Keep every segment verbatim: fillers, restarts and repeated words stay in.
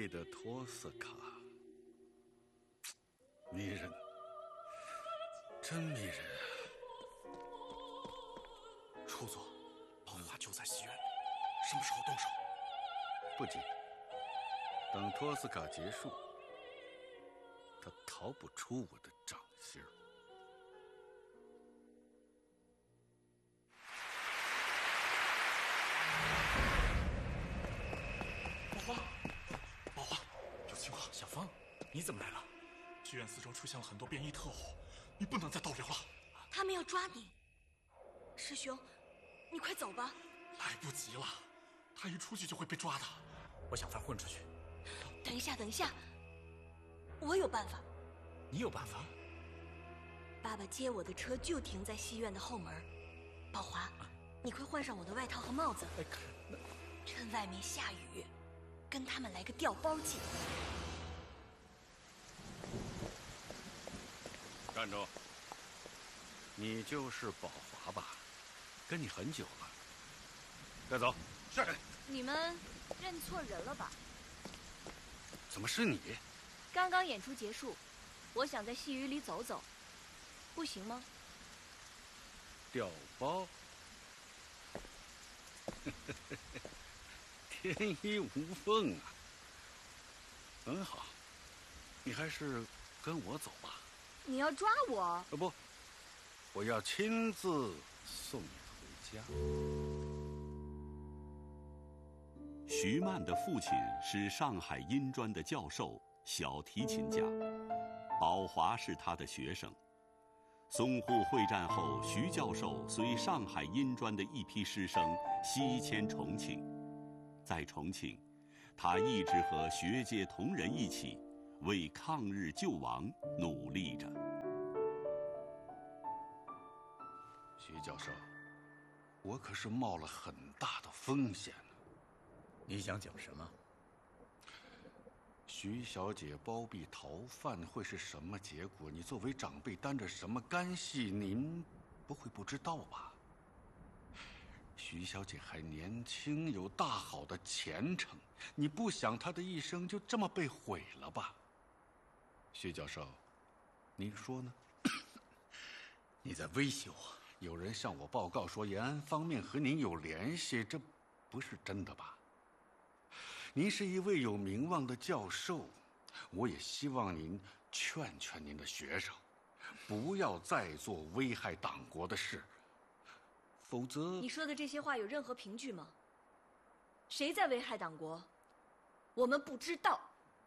丽的托斯卡，迷人，真迷人啊！ 初佐，宝华就在西院，什么时候动手？ 不急，等托斯卡结束，他逃不出我的掌心。 宝华，宝华，有情况！小风，你怎么来了？剧院四周出现了很多便衣特务，你不能再逗留了。 他们要抓你，师兄，你快走吧。 来不及了，他一出去就会被抓的。我想法混出去。 等一下，等一下，我有办法。 你有办法？ 爸爸接我的车就停在戏院的后门。宝华，啊、你快换上我的外套和帽子， 哎、 趁外面下雨，跟他们来个调包计。 站住！你就是宝华吧？跟你很久了。带走。是。 你们认错人了吧？ 怎么是你？ 刚刚演出结束，我想在戏雨里走走，不行吗？ 调包？天衣无缝啊！很好，你还是跟我走吧。 你要抓我？ 啊不，我要亲自送你回家。 徐曼的父亲是上海音专的教授，小提琴家，宝华是他的学生。淞沪会战后，徐教授随上海音专的一批师生西迁重庆，在重庆，他一直和学界同仁一起为抗日救亡努力着。 徐教授，我可是冒了很大的风险呢。 你想讲什么？ 徐小姐包庇逃犯会是什么结果？你作为长辈担着什么干系？您不会不知道吧？徐小姐还年轻，有大好的前程，你不想她的一生就这么被毁了吧？徐教授，您说呢？ 你在威胁我？ 有人向我报告说延安方面和您有联系，这不是真的吧？您是一位有名望的教授，我也希望您劝劝您的学生，不要再做危害党国的事，否则…… 你说的这些话有任何凭据吗？谁在危害党国？我们不知道。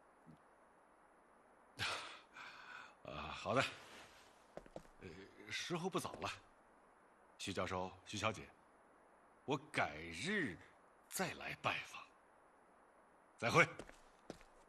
啊，好的。呃，时候不早了，徐教授、徐小姐，我改日再来拜访。再会。